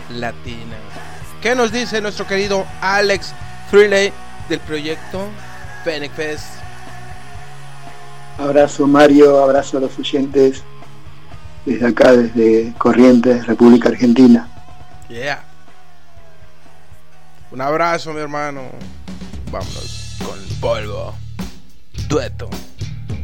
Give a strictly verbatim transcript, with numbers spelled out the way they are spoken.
latina. ¿Qué nos dice nuestro querido Alex Frehley del proyecto Fenix Fest? Abrazo Mario, abrazo a los oyentes desde acá, desde Corrientes, República Argentina. Yeah. Un abrazo, mi hermano. Vámonos con polvo. Dueto.